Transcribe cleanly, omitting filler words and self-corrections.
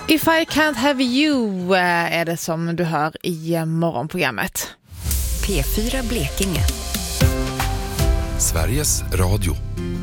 If I can't have you är det som du hör i morgonprogrammet. P4 Blekinge. Sveriges Radio.